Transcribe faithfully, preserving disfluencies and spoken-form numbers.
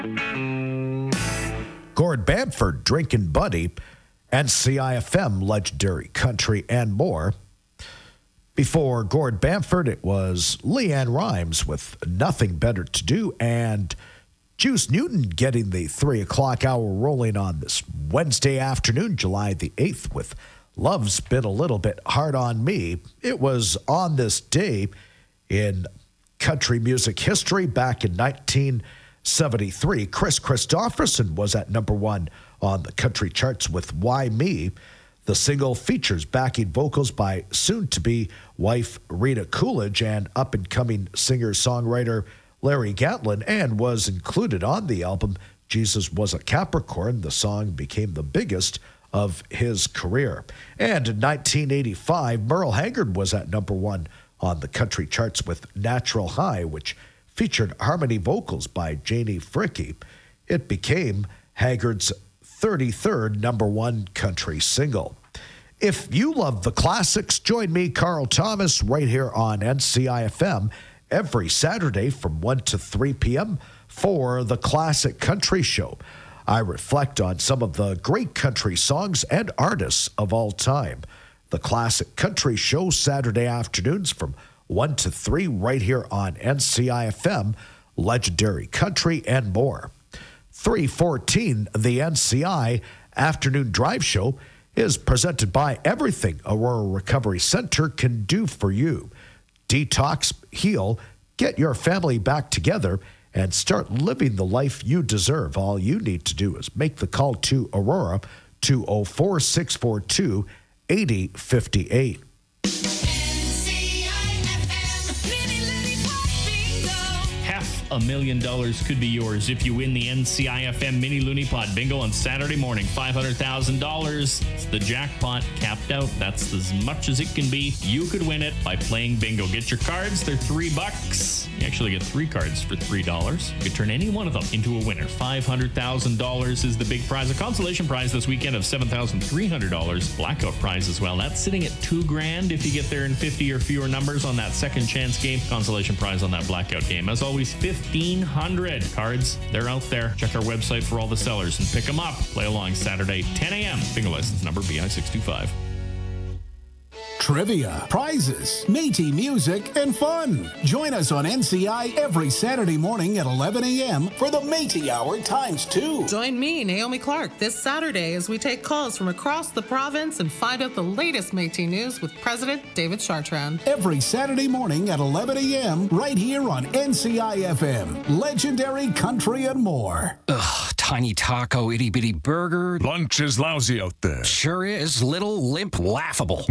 Gord Bamford, Drinkin' Buddy, N C I F M, Legendary Country, and more. Before Gord Bamford, it was Leanne Rimes with Nothing Better to Do, and Juice Newton getting the three o'clock hour rolling on this Wednesday afternoon, July the eighth, with Love's Been a Little Bit Hard on Me. It was on this day in country music history back in nineteen seventy-three. Chris Christopherson was at number one on the country charts with Why Me. The single features backing vocals by soon-to-be wife Rita Coolidge and up-and-coming singer-songwriter Larry Gatlin, and was included on the album Jesus Was a Capricorn. The song became the biggest of his career. And in nineteen eighty-five, Merle Haggard was at number one on the country charts with Natural High, which featured harmony vocals by Janie Fricke. It became Haggard's thirty-third number one country single. If you love the classics, join me, Carl Thomas, right here on N C I F M every Saturday from one to three p.m. for the Classic Country Show. I reflect on some of the great country songs and artists of all time. The Classic Country Show, Saturday afternoons from one to three, right here on N C I F M, Legendary Country, and more. three fourteen, the N C I Afternoon Drive Show is presented by everything Aurora Recovery Center can do for you. Detox, heal, get your family back together, and start living the life you deserve. All you need to do is make the call to Aurora, two oh four, six four two, eight oh five eight. A million dollars could be yours if you win the N C I F M Mini Looney Pot Bingo on Saturday morning. five hundred thousand dollars. It's the jackpot capped out. That's as much as it can be. You could win it by playing bingo. Get your cards. They're three bucks. You actually get three cards for three dollars. You could turn any one of them into a winner. five hundred thousand dollars is the big prize. A consolation prize this weekend of seven thousand three hundred dollars. Blackout prize as well. That's sitting at two grand if you get there in fifty or fewer numbers on that second chance game. Consolation prize on that blackout game. As always, fifteen hundred cards. They're out there. Check our website for all the sellers and pick them up. Play along Saturday, ten a.m. Bingo license number B I six two five. Trivia, prizes, Métis music, and fun. Join us on N C I every Saturday morning at eleven a.m. for the Métis Hour times two. Join me, Naomi Clark, this Saturday as we take calls from across the province and find out the latest Métis news with President David Chartrand. Every Saturday morning at eleven a.m. right here on N C I F M. Legendary Country and more. Ugh, tiny taco, itty-bitty burger. Lunch is lousy out there. Sure is. Little, limp, laughable.